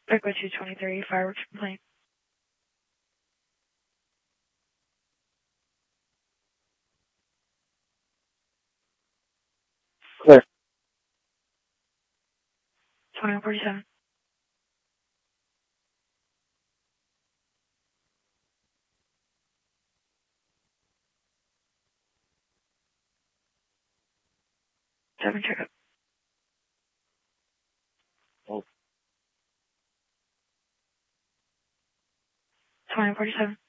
Echo 223, fireworks complaint. Clear. 2147. Seven checkup. Hold. 2147.